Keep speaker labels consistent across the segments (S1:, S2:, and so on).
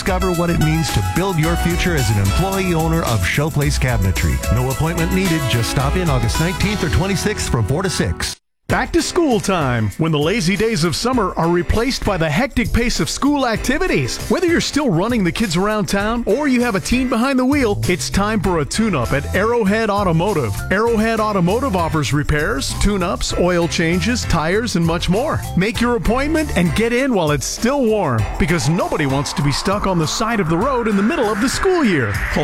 S1: Discover what it means to build your future as an employee owner of Showplace Cabinetry. No appointment needed. Just stop in August 19th or 26th from 4 to 6.
S2: Back to school time, when the lazy days of summer are replaced by the hectic pace of school activities. Whether you're still running the kids around town or you have a teen behind the wheel, it's time for a tune-up at Arrowhead Automotive. Arrowhead Automotive offers repairs, tune-ups, oil changes, tires, and much more. Make your appointment and get in while it's still warm, because nobody wants to be stuck on the side of the road in the middle of the school year. Call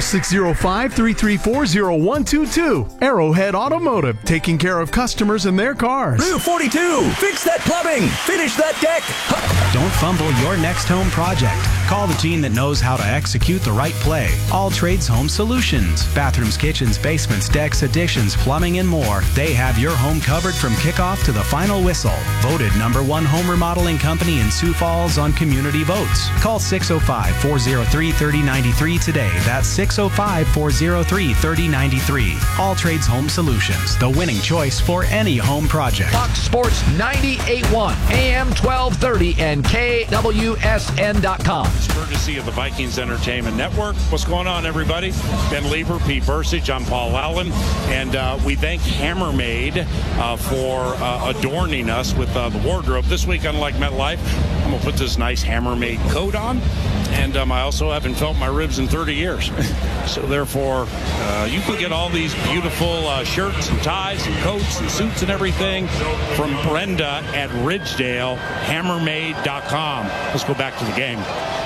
S2: 605-334-0122. Arrowhead Automotive, taking care of customers and their cars.
S3: Blue 42, fix that plumbing, finish that deck.
S4: Don't fumble your next home project. Call the team that knows how to execute the right play. All Trades Home Solutions. Bathrooms, kitchens, basements, decks, additions, plumbing, and more. They have your home covered from kickoff to the final whistle. Voted #1 home remodeling company in Sioux Falls on community votes. Call 605-403-3093 today. That's 605-403-3093. All Trades Home Solutions. The winning choice for any home project.
S5: Fox Sports 98.1, AM 1230, and KWSN.com.
S6: It's courtesy of the Vikings Entertainment Network. What's going on, everybody? Ben Lieber, Pete Bursich, I'm Paul Allen, and we thank Hammermade for adorning us with the wardrobe. This week, unlike MetLife, I'm going to put this nice Hammermade coat on, and I also haven't felt my ribs in 30 years. So therefore, you can get all these beautiful shirts and ties and coats and suits and everything from Brenda at Ridgedale, hammermade.com. Let's go back to the game.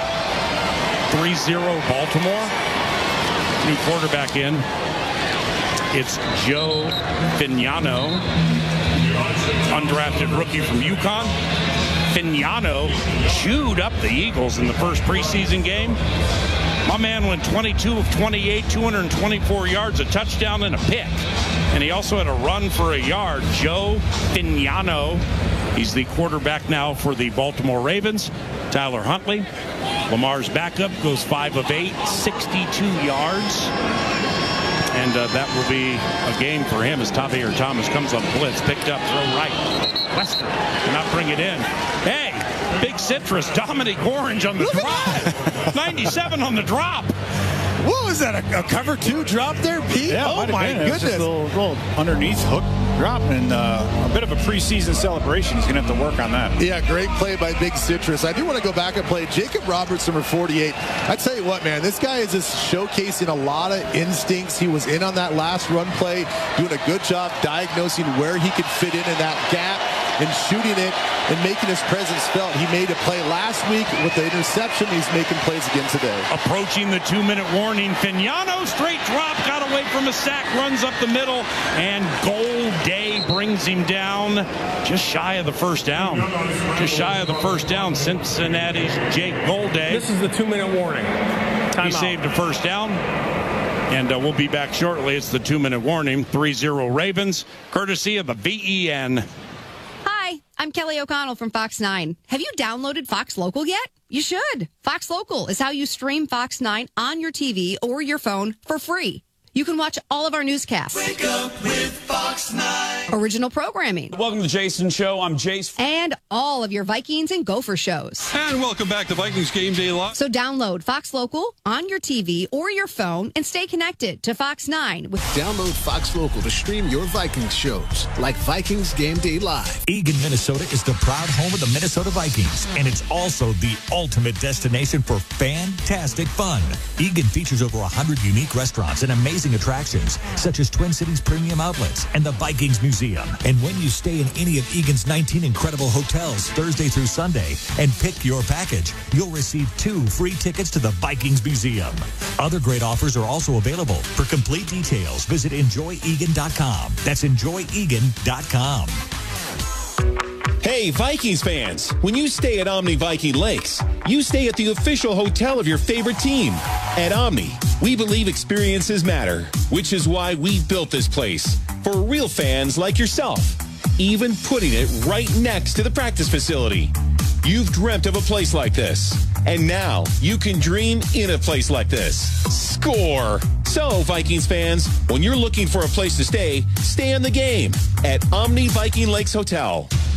S6: 3-0 Baltimore. New quarterback in. It's Joe Fignano, undrafted rookie from UConn. Fignano chewed up the Eagles in the first preseason game. My man went 22 of 28, 224 yards, a touchdown, and a pick. And he also had a run for a yard. Joe Fignano. He's the quarterback now for the Baltimore Ravens. Tyler Huntley, Lamar's backup, goes 5 of 8, 62 yards. And that will be a game for him as Tavir Thomas comes on blitz, picked up, throw right. Wester cannot bring it in. Hey, Big Citrus, Dominic Orange on the drive. 97 on the drop.
S7: What was that, a cover 2 drop there, Pete?
S8: Yeah,
S7: oh, my goodness.
S8: Just a little underneath hook drop and a bit of a preseason celebration. He's going to have to work on that.
S7: Yeah, great play by Big Citrus. I do want to go back and play Jacob Roberts, number 48. I tell you what, man, this guy is just showcasing a lot of instincts. He was in on that last run play, doing a good job diagnosing where he could fit in that gap and shooting it and making his presence felt. He made a play last week with the interception. He's making plays again today.
S6: Approaching the 2-minute warning. Fignano, straight drop, got away from a sack, runs up the middle, and Golday brings him down just shy of the first down. Just shy of the first down. Cincinnati's Jake Golday.
S9: This is the 2-minute warning.
S6: He saved a first down. And we'll be back shortly. It's the 2-minute warning. 3-0 Ravens, courtesy of the VEN.
S10: I'm Kelly O'Connell from Fox 9. Have you downloaded Fox Local yet? You should. Fox Local is how you stream Fox 9 on your TV or your phone for free. You can watch all of our newscasts.
S11: Wake up with Fox 9.
S10: Original programming.
S12: Welcome to the Jason Show. I'm Jace.
S10: And all of your Vikings and Gopher shows.
S13: And welcome back to Vikings Game Day Live.
S10: So download Fox Local on your TV or your phone and stay connected to Fox 9.
S14: Download Fox Local to stream your Vikings shows, like Vikings Game Day Live.
S15: Eagan, Minnesota is the proud home of the Minnesota Vikings, and it's also the ultimate destination for fantastic fun. Eagan features over 100 unique restaurants and amazing attractions, such as Twin Cities Premium Outlets and the Vikings Museum. And when you stay in any of Eagan's 19 incredible hotels Thursday through Sunday and pick your package, you'll receive 2 free tickets to the Vikings Museum. Other great offers are also available. For complete details, visit enjoyegan.com. That's enjoyegan.com.
S16: Hey, Vikings fans, when you stay at Omni Viking Lakes, you stay at the official hotel of your favorite team. At Omni, we believe experiences matter, which is why we built this place for real fans like yourself, even putting it right next to the practice facility. You've dreamt of a place like this, and now you can dream in a place like this. Score! So, Vikings fans, when you're looking for a place to stay in the game at Omni Viking Lakes Hotel.